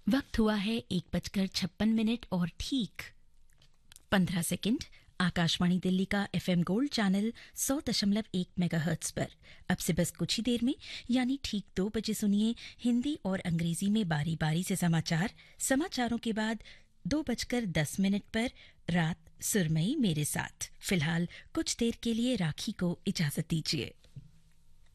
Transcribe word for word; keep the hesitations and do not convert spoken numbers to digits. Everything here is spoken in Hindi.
वक्त हुआ है एक बजकर छप्पन मिनट और ठीक पंद्रह सेकंड। आकाशवाणी दिल्ली का एफएम गोल्ड चैनल सौ दशमलव एक मेगाहर्ट्ज पर अब से बस कुछ ही देर में यानी ठीक दो बजे सुनिए हिंदी और अंग्रेजी में बारी बारी से समाचार। समाचारों के बाद दो बजकर दस मिनट पर रात सुरमई मेरे साथ। फिलहाल कुछ देर के लिए राखी को इजाजत दीजिए।